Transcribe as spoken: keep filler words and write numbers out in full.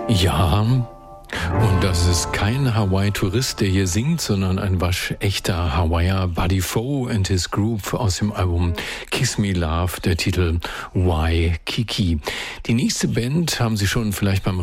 Ja, und das ist kein Hawaii-Tourist, der hier singt, sondern ein waschechter Hawaiier, Buddy Foe and his Group aus dem Album Kiss Me Love, der Titel Waikiki. Die nächste Band haben Sie schon vielleicht beim